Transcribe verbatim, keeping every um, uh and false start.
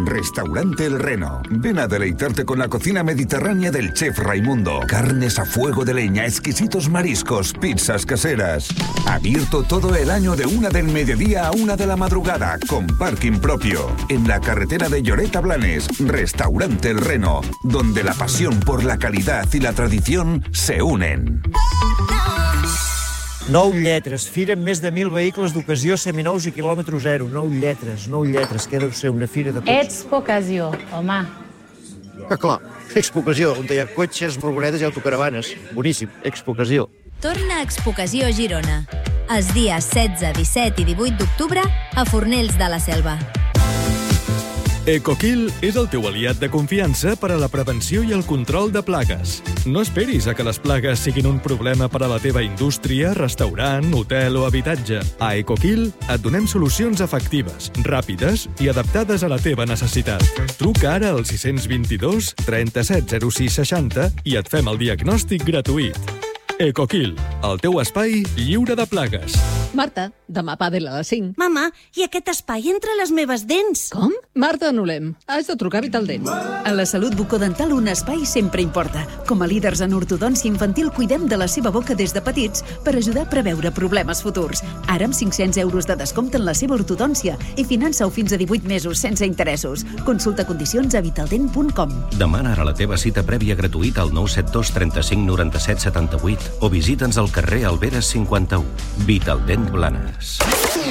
Restaurante El Reno. Ven a deleitarte con la cocina mediterránea del chef Raimundo. Carnes a fuego de leña, exquisitos mariscos, pizzas caseras. Abierto todo el año de una del mediodía a una de la madrugada, con parking propio. En la carretera de Lloret a Blanes, Restaurante El Reno, donde la pasión por la calidad y la tradición se unen. Nou lletres. Fira amb més de mil vehicles d'ocasió, seminous i quilòmetre zero. Nou lletres, nou lletres. Què deu ser una fira de cotxes? Expo Ocasió, home. Ah, clar. Expo Ocasió, on hi ha cotxes, furgonetes i autocaravanes. Boníssim. Expo Ocasió. Torna a Expo Ocasió Girona. Els dies setze, disset i divuit d'octubre a Fornells de la Selva. EcoKill és el teu aliat de confiança per a la prevenció i el control de plagues. No esperis a que les plagues siguin un problema per a la teva indústria, restaurant, hotel o habitatge. A EcoKill et donem solucions efectives, ràpides i adaptades a la teva necessitat. Truca ara al sis dos dos, trenta-set, zero sis, seixanta i et fem el diagnòstic gratuït. EcoKill, el teu espai lliure de plagues. Marta, demà pàdel a les cinc. Mama, i aquest espai entre les meves dents? Com? Marta Anulem, has de trucar a Vitaldent. A la salut bucodental un espai sempre importa. Com a líders en ortodòncia infantil cuidem de la seva boca des de petits per ajudar a preveure problemes futurs. Ara amb cinc-cents euros de descompte en la seva ortodòncia i finança-ho fins a divuit mesos sense interessos. Consulta condicions a vitaldent punt com. Demana ara la teva cita prèvia gratuïta al nou set dos, trenta-cinc, noranta-set, setanta-vuit o visita'ns al carrer Alberes cinquanta-u. Vitaldent Blanes.